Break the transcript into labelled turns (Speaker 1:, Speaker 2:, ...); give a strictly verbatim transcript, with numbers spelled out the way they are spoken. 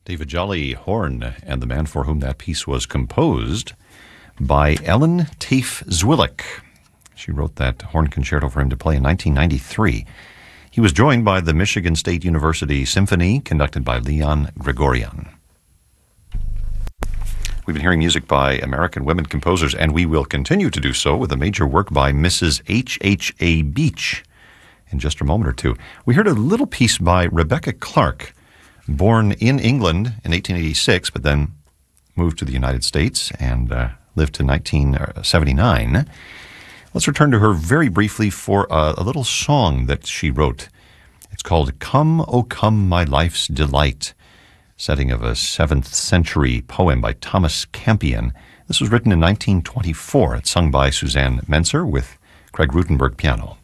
Speaker 1: David Jolly Horn, and the man for whom that piece was composed by Ellen Tafe Zwillich. She wrote that horn concerto for him to play in nineteen ninety-three. He was joined by the Michigan State University Symphony, conducted by Leon Gregorian. We've been hearing music by American women composers, and we will continue to do so with a major work by Missus H H A Beach in just a moment or two. We heard a little piece by Rebecca Clark, born in England in eighteen eighty-six, but then moved to the United States and uh, lived to nineteen seventy-nine. Let's return to her very briefly for a, a little song that she wrote. It's called Come, O Come, My Life's Delight, setting of a seventh century poem by Thomas Campion. This was written in nineteen twenty-four. It's sung by Suzanne Menser with Craig Rutenberg piano.